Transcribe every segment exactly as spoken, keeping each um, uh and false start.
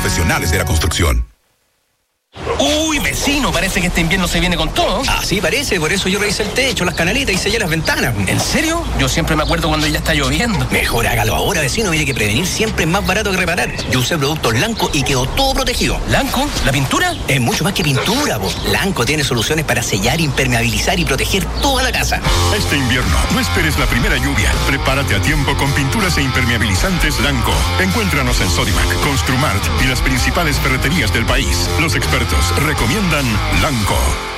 profesionales de la construcción. Uy, vecino, parece que este invierno se viene con todo. Ah, sí, parece, por eso yo revisé el techo, las canaletas y sellé las ventanas. ¿En serio? Yo siempre me acuerdo cuando ya está lloviendo. Mejor hágalo ahora, vecino, mire que prevenir siempre es más barato que reparar. Yo usé productos Lanco y quedó todo protegido. ¿Lanco? ¿La pintura? Es mucho más que pintura, po. Lanco tiene soluciones para sellar, impermeabilizar y proteger toda la casa. Este invierno, no esperes la primera lluvia. Prepárate a tiempo con pinturas e impermeabilizantes Lanco. Encuéntranos en Sodimac, Construmart y las principales ferreterías del país. Los expertos recomiendan Lanco.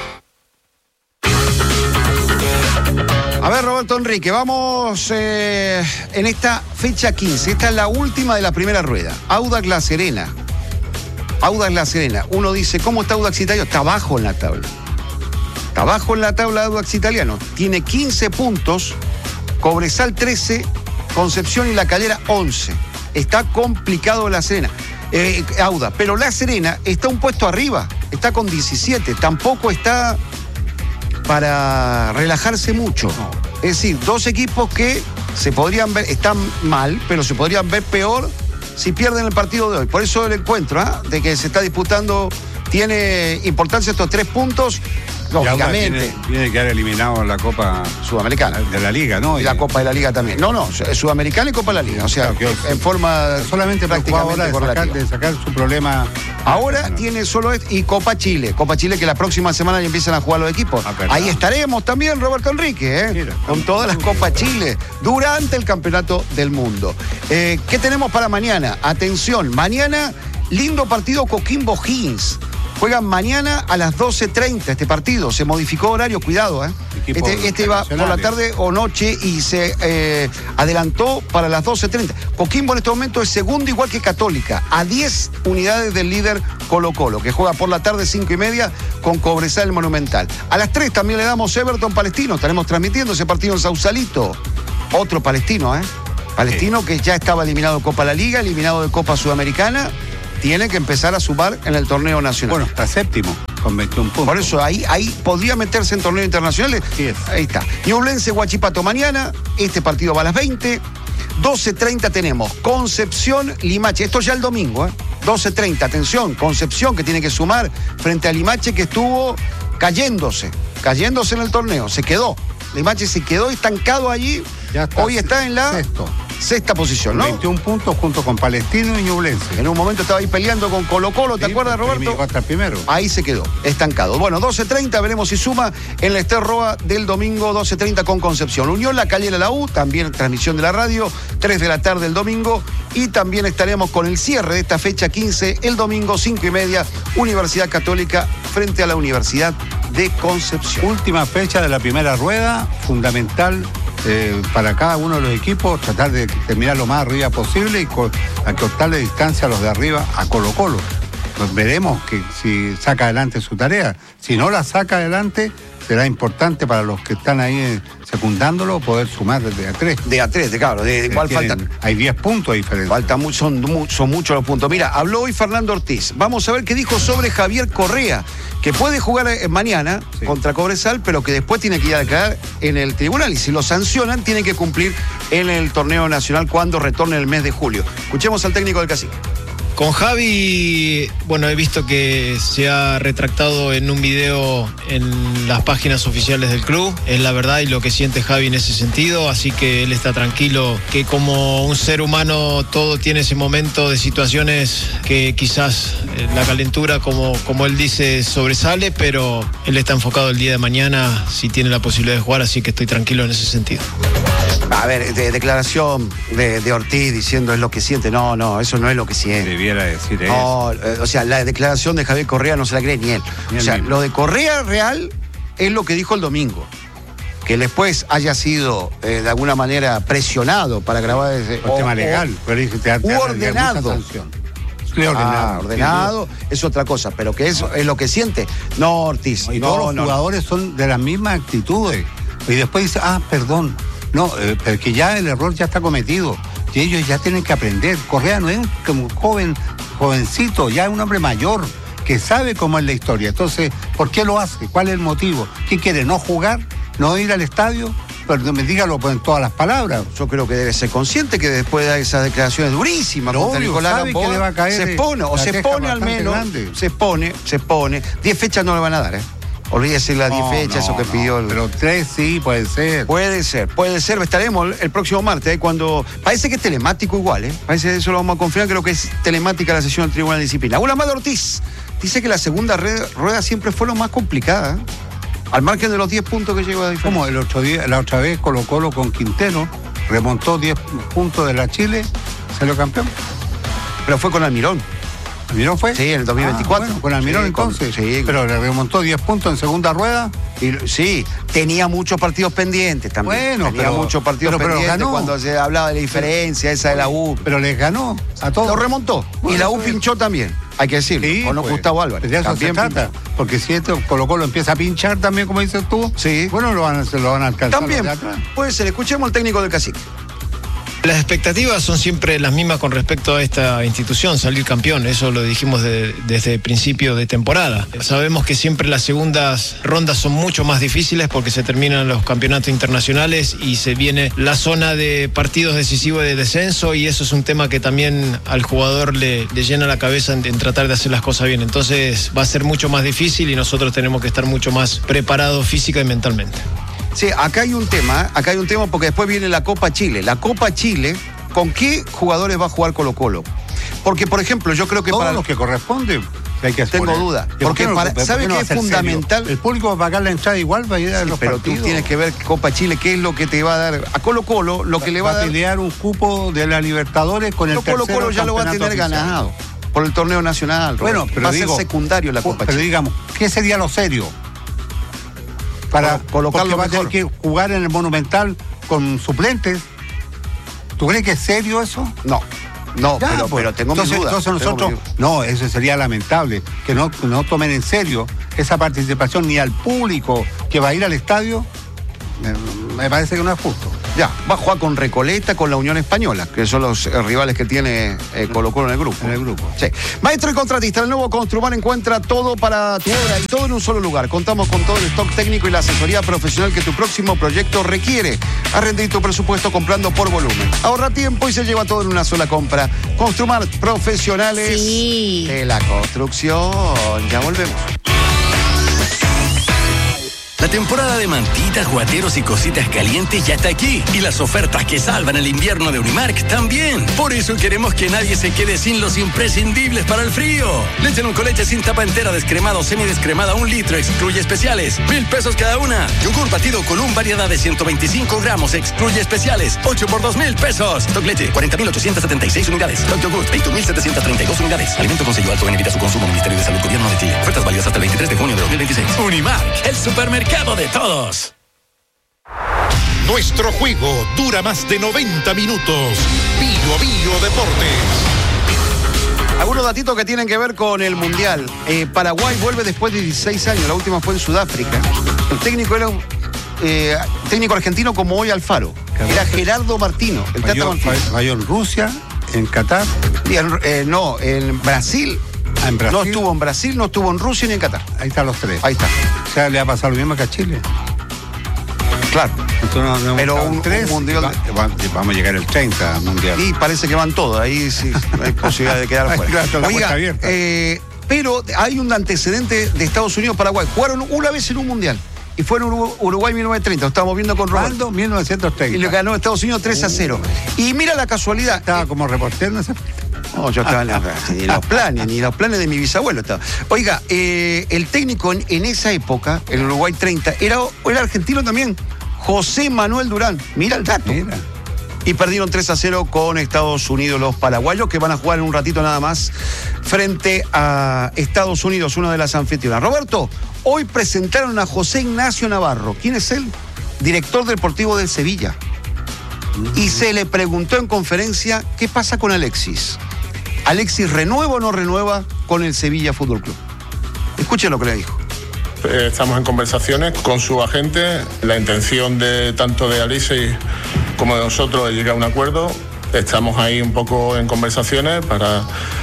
A ver, Roberto Enrique, vamos eh, en esta fecha quince. Esta es la última de la primera rueda. Audax La Serena. Audax La Serena. Uno dice, ¿cómo está Audax Italiano? Está abajo en la tabla. Está abajo en la tabla Audax Italiano. Tiene quince puntos, Cobresal trece, Concepción y La Calera once. Está complicado La Serena. Eh, Audax, pero La Serena está un puesto arriba, está con diecisiete, tampoco está para relajarse mucho. Es decir, dos equipos que se podrían ver, están mal, pero se podrían ver peor si pierden el partido de hoy. Por eso el encuentro, ¿eh? de que se está disputando, tiene importancia estos tres puntos. Lógicamente. Tiene, tiene que haber eliminado la Copa Sudamericana. De la Liga, ¿no? Y la Copa de la Liga también. No, no, Sudamericana y Copa de la Liga. O sea, claro, que, en forma solamente prácticamente de sacar, de sacar su problema. Ahora bueno. tiene solo esto y Copa Chile. Copa Chile que la próxima semana ya empiezan a jugar los equipos. Ah, ahí estaremos también, Roberto Enrique, ¿eh? Mira, con todas las Copas Chile durante el Campeonato del Mundo. Eh, ¿Qué tenemos para mañana? Atención, mañana lindo partido Coquimbo Higgins. Juegan mañana a las doce treinta este partido. Se modificó horario, cuidado, ¿eh? Este, este iba por la tarde o noche y se eh, adelantó para las doce treinta. Coquimbo en este momento es segundo igual que Católica, a diez unidades del líder Colo Colo, que juega por la tarde cinco y media con Cobresal Monumental. A las tres también le damos Everton Palestino. Estaremos transmitiendo ese partido en Sausalito. Otro palestino, ¿eh? Palestino sí. que ya estaba eliminado de Copa la Liga, eliminado de Copa Sudamericana. Tiene que empezar a sumar en el torneo nacional. Bueno, está séptimo, con veintiún puntos. Por eso, ahí, ahí podría meterse en torneos internacionales. Sí es. Ahí está. Ñublense Huachipato mañana. Este partido va a las veinte. doce treinta tenemos Concepción Limache. Esto ya el domingo, ¿eh? doce treinta, atención. Concepción que tiene que sumar frente a Limache que estuvo cayéndose. Cayéndose en el torneo. Se quedó. Limache se quedó estancado allí. Ya está. Hoy está en la... Sexto. Sexta posición, ¿no? veintiún puntos junto con Palestino y Ñublense. En un momento estaba ahí peleando con Colo Colo, ¿te sí, acuerdas, Roberto? Hasta el primero. Ahí se quedó, estancado. Bueno, doce treinta, veremos si suma en la Ester Roa del domingo, doce treinta con Concepción. Unión La Calera La U, también transmisión de la radio, tres de la tarde el domingo. Y también estaremos con el cierre de esta fecha quince, el domingo, cinco y media, Universidad Católica frente a la Universidad de Concepción. Última fecha de la primera rueda, fundamental. Eh, para cada uno de los equipos, tratar de terminar lo más arriba posible y co- acortarle distancia a los de arriba a Colo Colo. Pues veremos que si saca adelante su tarea. Si no la saca adelante, será importante para los que están ahí eh, secundándolo poder sumar desde A tres. De A tres, de, claro, de, de igual faltan. Hay diez puntos de diferencia. Falta mu- son, mu- son muchos los puntos. Mira, habló hoy Fernando Ortiz. Vamos a ver qué dijo sobre Javier Correa, que puede jugar eh, mañana sí. contra Cobresal, pero que después tiene que ir a declarar en el tribunal. Y si lo sancionan, tiene que cumplir en el torneo nacional cuando retorne el mes de julio. Escuchemos al técnico del Cacique. Con Javi, bueno, he visto que se ha retractado en un video en las páginas oficiales del club. Es la verdad y lo que siente Javi en ese sentido, así que él está tranquilo, que como un ser humano todo tiene ese momento de situaciones que quizás la calentura, como, como él dice, sobresale, pero él está enfocado el día de mañana si tiene la posibilidad de jugar, así que estoy tranquilo en ese sentido. A ver, de, declaración de, de Ortiz diciendo es lo que siente. No, no, eso no es lo que siente. Debiera decir eso. No, eh, o sea, la declaración de Javier Correa no se la cree ni él. Ni o sea, mismo. Lo de Correa real es lo que dijo el domingo. Que después haya sido eh, de alguna manera presionado para grabar ese... O, tema legal. O, pero te, te, te u ordenado. Estoy ordenado. Ah, ordenado es otra cosa, pero que eso es lo que siente. No, Ortiz. Y no, todos los no, jugadores no. son de las mismas actitudes. Y después dice, ah, perdón. No, eh, pero que ya el error ya está cometido. Y ellos ya tienen que aprender. Correa no es como un joven, jovencito, ya es un hombre mayor que sabe cómo es la historia. Entonces, ¿por qué lo hace? ¿Cuál es el motivo? ¿Qué quiere? ¿No jugar? ¿No ir al estadio? pero me dígalo en todas las palabras. Yo creo que debe ser consciente que después de esas declaraciones durísimas Lo contra obvio, Nicolás sabe Gamboa, que le va a caer se pone, o la se queja pone al bastante menos, grande. se pone, se pone. Diez fechas no le van a dar, ¿eh? Olvídese las diez No, fechas, no, eso que no, pidió el... Pero tres sí, puede ser. Puede ser, puede ser. Estaremos el próximo martes, ¿eh? Cuando... Parece que es telemático igual, ¿eh? Parece que eso lo vamos a confiar, creo que es telemática la sesión del Tribunal de Disciplina. Una Amado Ortiz dice que la segunda rueda siempre fue lo más complicada, ¿eh? Al margen de los diez puntos que llegó a diferencia. Como el otro día, la otra vez Colo Colo con Quintero remontó diez puntos de la Chile, salió campeón. Pero fue con Almirón. ¿Almirón fue? Sí, en el dos mil veinticuatro. Ah, bueno, con Almirón Sí, entonces. con- sí. Pero le remontó diez puntos en segunda rueda. Y, sí, tenía muchos partidos pendientes también. Bueno, tenía pero- muchos partidos pero- pero pendientes ganó. cuando se hablaba de la diferencia esa de la U. Pero les ganó a todos. Lo remontó. Bueno, y la U pues. pinchó también, hay que decirlo. Sí, con pues. Gustavo Álvarez. De eso También se trata. pinchó. Porque si esto Colo Colo empieza a pinchar también, como dices tú, Sí. bueno, lo van a, se lo van a alcanzar. También los de atrás. puede ser. Escuchemos al técnico del Cacique. Las expectativas son siempre las mismas con respecto a esta institución, salir campeón. Eso lo dijimos de- desde el principio de temporada. Sabemos que siempre las segundas rondas son mucho más difíciles porque se terminan los campeonatos internacionales y se viene la zona de partidos decisivos de descenso, y eso es un tema que también al jugador le, le llena la cabeza en, en tratar de hacer las cosas bien. Entonces va a ser mucho más difícil y nosotros tenemos que estar mucho más preparados física y mentalmente. Sí, acá hay un tema, ¿eh? acá hay un tema porque después viene la Copa Chile. La Copa Chile, ¿con qué jugadores va a jugar Colo Colo? Porque, por ejemplo, yo creo que Todos para... los que corresponden. Hay que Tengo exponer. duda. ¿Y por Porque qué no- para- por qué ¿sabe no qué va a es ser serio? fundamental? El público va a pagar la entrada igual, va a ir a los Pero partidos. tú tienes que ver Copa Chile, qué es lo que te va a dar. A Colo Colo, lo que le va a va a dar... pelear un cupo de la Libertadores con el Colo Colo tercero ya lo va a tener campeonato oficial. ganado por el torneo nacional. Bueno, Roberto. pero va a digo, ser secundario la Copa Pero Chile. digamos, ¿qué sería lo serio? Para Colo- colocarlo porque va a tener mejor. que jugar en el Monumental con suplentes. ¿Tú crees que es serio eso? No, no, Ya, pero, pues. pero tengo entonces, mis dudas. entonces tengo nosotros, mis dudas. no, eso sería lamentable, que no, no tomen en serio esa participación ni al público que va a ir al estadio. Me, me parece que no es justo. Ya, va a jugar con Recoleta, con la Unión Española, que son los eh, rivales que tiene eh, Colo Colo en el grupo. En el grupo. Sí. Maestro y contratista, el nuevo Construmar encuentra todo para tu obra y todo en un solo lugar. Contamos con todo el stock técnico y la asesoría profesional que tu próximo proyecto requiere. A rendir tu presupuesto comprando por volumen. Ahorra tiempo y se lleva todo en una sola compra. Construmar, profesionales Sí. de la construcción. Ya volvemos. La temporada de mantitas, guateros y cositas calientes ya está aquí. Y las ofertas que salvan el invierno de Unimark también. Por eso queremos que nadie se quede sin los imprescindibles para el frío. Leche en un coleche sin tapa entera, descremado o semidescremada, un litro, excluye especiales. Mil pesos cada una. Yogur batido con un variedad de ciento veinticinco gramos, excluye especiales. Ocho por dos mil pesos. Stock leche, cuarenta mil ochocientas setenta y seis unidades. Stock yogur, veinte mil setecientas treinta y dos unidades. Alimento con sello alto en evita su consumo. Ministerio de Salud, Gobierno de Chile. Ofertas válidas hasta el veintitrés de junio de dos mil veintiséis. Unimark, el supermercado de todos. Nuestro juego dura más de noventa minutos. Bio Bio Deportes. Algunos datitos que tienen que ver con el Mundial. Eh, Paraguay vuelve después de dieciséis años, la última fue en Sudáfrica. El técnico era un eh, técnico argentino como hoy Alfaro. Era Gerardo Martino, el Tata Falló, Martino. falló en Rusia, en Qatar, Y en- eh, no, en Brasil, ah, en Brasil. no estuvo en Brasil, no estuvo en Rusia ni en Qatar. Ahí están los tres. Ahí está, O sea, le va a pasar lo mismo que a Chile. claro. Entonces, no, no hemos Pero estado en un- tres, un mundial y va- va- vamos a llegar el treinta al mundial. Y parece que van todos, ahí sí no hay posibilidad de quedar Ay, fuera. claro, está la Oiga, puerta abierta. eh, pero hay un antecedente de Estados Unidos-Paraguay. Jugaron una vez en un Mundial. Y fue en Urugu- Uruguay mil novecientos treinta. Lo estábamos viendo con Roberto. ¿Cuándo? mil novecientos treinta. Y le ganó Estados Unidos tres a cero. Y mira la casualidad. Estaba como reportero en ese... No, yo estaba en la- ni en los planes, ni en los planes de mi bisabuelo estaba. Oiga, eh, el técnico en, en esa época, en Uruguay treinta, era, era argentino también, José Manuel Durán. Mira el dato. Mira. Y perdieron tres a cero con Estados Unidos los paraguayos, que van a jugar en un ratito nada más frente a Estados Unidos, una de las anfitrionas. Roberto, hoy presentaron a José Ignacio Navarro. ¿Quién es él? Director deportivo del Sevilla. Y se le preguntó en conferencia qué pasa con Alexis. ¿Alexis renueva o no renueva con el Sevilla Fútbol Club? Escuchen lo que le dijo. Eh, Estamos en conversaciones con su agente. La intención de tanto de Alexis como de nosotros es llegar a un acuerdo. Estamos ahí un poco en conversaciones para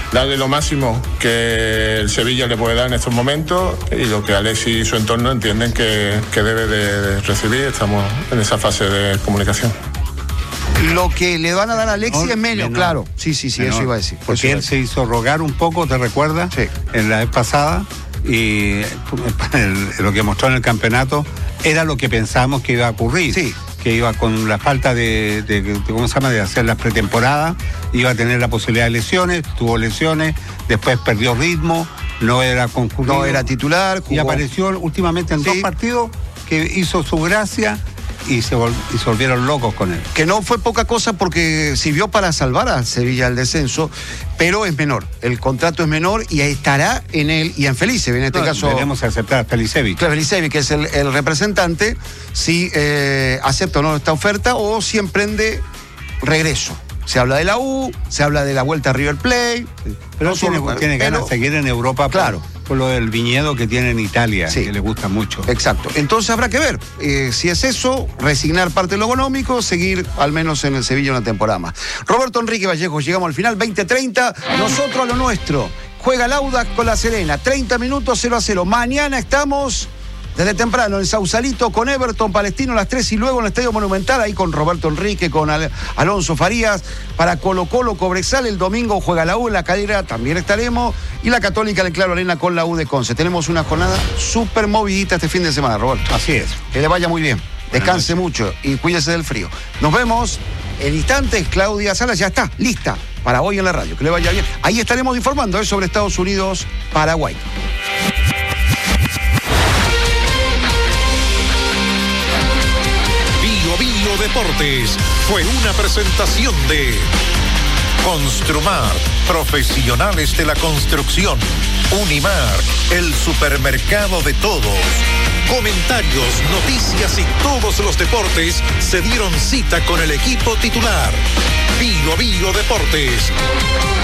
darle lo máximo que el Sevilla le puede dar en estos momentos y lo que Alexis y su entorno entienden que, que debe de recibir. Estamos en esa fase de comunicación. Lo que le van a dar a Alexis menor, es menos, menor, claro. Sí, sí, sí, menor, eso iba a decir. Porque él se hizo rogar un poco, ¿te recuerdas? Sí. En la vez pasada, y el, lo que mostró en el campeonato era lo que pensábamos que iba a ocurrir. Sí. Que iba con la falta de, de, de, ¿cómo se llama?, de hacer las pretemporadas, iba a tener la posibilidad de lesiones, tuvo lesiones, después perdió ritmo, no era concurrido. No era titular. Jugó. Y apareció últimamente en sí. dos partidos que hizo su gracia. Y se, vol- y se volvieron locos con él. Que no fue poca cosa porque sirvió para salvar a Sevilla del descenso, pero es menor. El contrato es menor y estará en él y en Felicevi, en este no, caso. Debemos aceptar a Felicevi. Claro, Felicevi, que es el, el representante, si eh, acepta o no esta oferta o si emprende regreso. Se habla de la U, se habla de la vuelta a River Plate. Pero no tiene, solo, tiene ganas de seguir en Europa. Claro. Por, por lo del viñedo que tiene en Italia, sí. que le gusta mucho. Exacto. Entonces habrá que ver. Eh, si es eso, resignar parte de lo económico, seguir al menos en el Sevilla una temporada más. Roberto Enrique Vallejo, llegamos al final, veinte treinta. Nosotros a lo nuestro. Juega el Audax con la Serena. treinta minutos, cero a cero. Mañana estamos desde temprano en Sausalito con Everton Palestino a las tres y luego en el Estadio Monumental, ahí con Roberto Enrique, con Al- Alonso Farías, para Colo Colo Cobresal. El domingo juega la U en la Calera, también estaremos, y la Católica del Claro Arena con la U de Conce. Tenemos una jornada súper movidita este fin de semana, Roberto. Así es. Que le vaya muy bien, descanse mucho y cuídese del frío. Nos vemos en instantes. Claudia Salas ya está lista para hoy en la radio, que le vaya bien. Ahí estaremos informando ¿eh? sobre Estados Unidos, Paraguay. Bio Deportes fue una presentación de Construmar, profesionales de la construcción. Unimar, el supermercado de todos. Comentarios, noticias y todos los deportes se dieron cita con el equipo titular. Bio Bio Deportes.